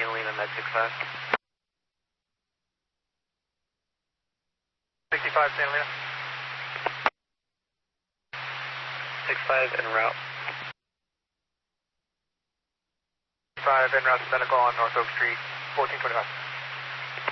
Santa Lena, Med 65. 65 Santa Lena. 65 en route. 5 en route to medical on North Oak Street, 1425.